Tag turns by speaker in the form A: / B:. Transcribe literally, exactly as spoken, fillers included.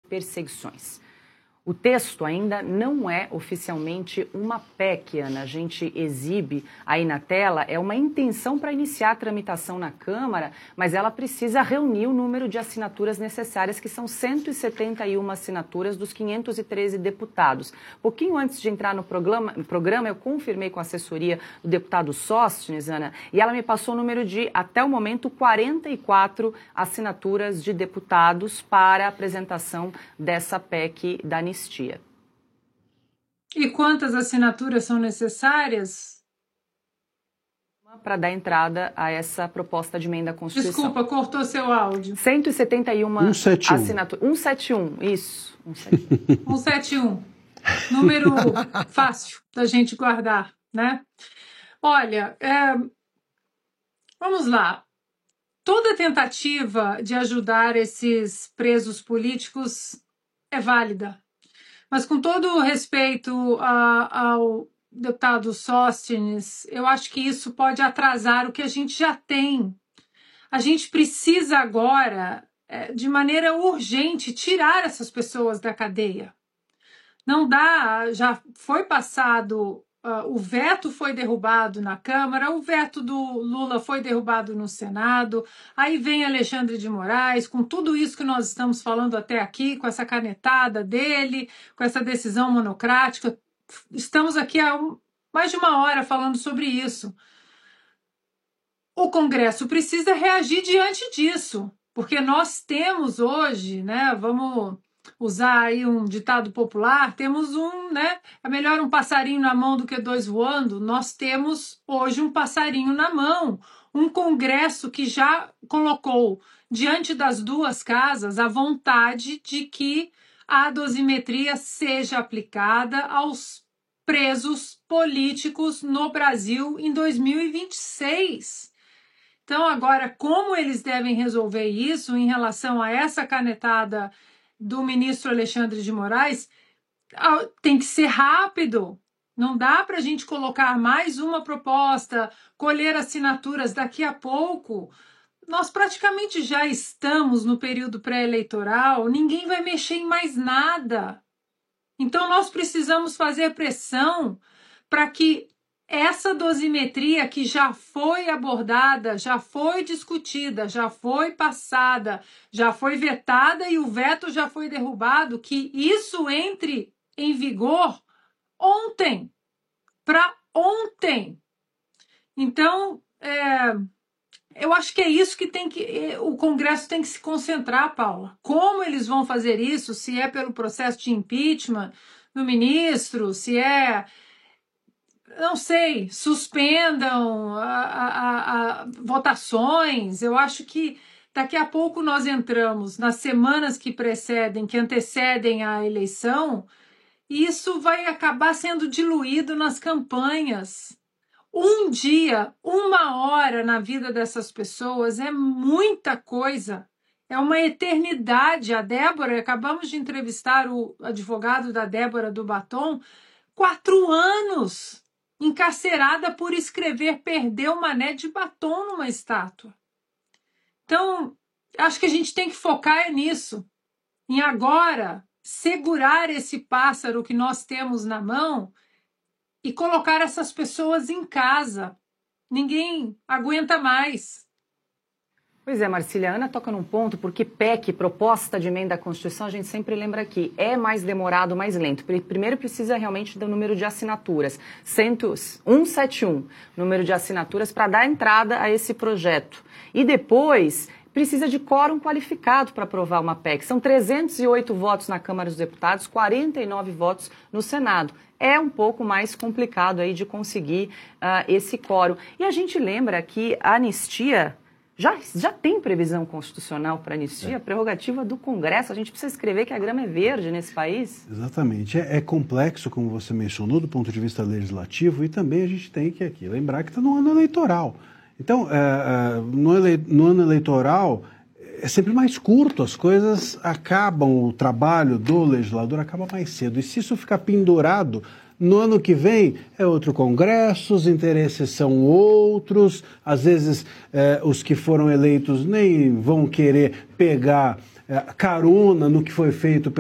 A: perseguições. O texto ainda não é oficialmente uma P E C, Ana. A gente exibe aí na tela, é uma intenção para iniciar a tramitação na Câmara, mas ela precisa reunir o número de assinaturas necessárias, que são cento e setenta e uma assinaturas dos quinhentos e treze deputados. Pouquinho antes de entrar no programa, no programa, eu confirmei com a assessoria do deputado Sóstenes, Ana, e ela me passou o número de, até o momento, quarenta e quatro assinaturas de deputados para a apresentação dessa P E C da anistia.
B: E quantas assinaturas são necessárias?
A: Para dar entrada a essa proposta de emenda à Constituição.
B: Desculpa, cortou seu áudio.
A: cento e setenta e uma assinaturas. cento e setenta e um, isso. cento
B: e setenta e um. Número fácil da gente guardar, né? Olha, é... vamos lá. Toda tentativa de ajudar esses presos políticos é válida. Mas com todo o respeito a, ao deputado Sóstenes, eu acho que isso pode atrasar o que a gente já tem. A gente precisa agora, de maneira urgente, tirar essas pessoas da cadeia. Não dá, já foi passado, uh, o veto foi derrubado na Câmara, o veto do Lula foi derrubado no Senado, aí vem Alexandre de Moraes, com tudo isso que nós estamos falando até aqui, com essa canetada dele, com essa decisão monocrática, estamos aqui há um, mais de uma hora falando sobre isso. O Congresso precisa reagir diante disso, porque nós temos hoje, né, vamos... usar aí um ditado popular, temos um, né, é melhor um passarinho na mão do que dois voando. Nós temos hoje um passarinho na mão, um Congresso que já colocou diante das duas casas a vontade de que a dosimetria seja aplicada aos presos políticos no Brasil em dois mil e vinte e seis. Então, agora, como eles devem resolver isso em relação a essa canetada do ministro Alexandre de Moraes, tem que ser rápido. Não dá para a gente colocar mais uma proposta, colher assinaturas daqui a pouco. Nós praticamente já estamos no período pré-eleitoral, ninguém vai mexer em mais nada. Então nós precisamos fazer pressão para que essa dosimetria que já foi abordada, já foi discutida, já foi passada, já foi vetada e o veto já foi derrubado, que isso entre em vigor ontem, para ontem. Então, é, eu acho que é isso que tem que o Congresso tem que se concentrar, Paula. Como eles vão fazer isso? Se é pelo processo de impeachment do ministro, se é... não sei, suspendam a, a, a, votações. Eu acho que daqui a pouco nós entramos nas semanas que precedem, que antecedem a eleição, e isso vai acabar sendo diluído nas campanhas. Um dia, uma hora na vida dessas pessoas é muita coisa, é uma eternidade. A Débora, acabamos de entrevistar o advogado da Débora do Batom, quatro anos encarcerada por escrever "perdeu Mané de batom" numa estátua. Então, acho que a gente tem que focar nisso, em agora segurar esse pássaro que nós temos na mão e colocar essas pessoas em casa. Ninguém aguenta mais.
A: Pois é, Marcília, a Ana toca num ponto, porque P E C, proposta de emenda à Constituição, a gente sempre lembra aqui, é mais demorado, mais lento. Primeiro precisa realmente do número de assinaturas, cento, cento e setenta e um, número de assinaturas para dar entrada a esse projeto. E depois precisa de quórum qualificado para aprovar uma P E C. São trezentos e oito votos na Câmara dos Deputados, quarenta e nove votos no Senado. É um pouco mais complicado aí de conseguir uh, esse quórum. E a gente lembra que a anistia... Já, já tem previsão constitucional para anistia, é. Prerrogativa do Congresso. A gente precisa escrever que a grama é verde nesse país.
C: Exatamente. É, é complexo, como você mencionou, do ponto de vista legislativo, e também a gente tem que aqui lembrar que está no ano eleitoral. Então, é, é, no, ele, no ano eleitoral é sempre mais curto, as coisas acabam, o trabalho do legislador acaba mais cedo. E se isso ficar pendurado... No ano que vem é outro Congresso, os interesses são outros, às vezes eh, os que foram eleitos nem vão querer pegar eh, carona no que foi feito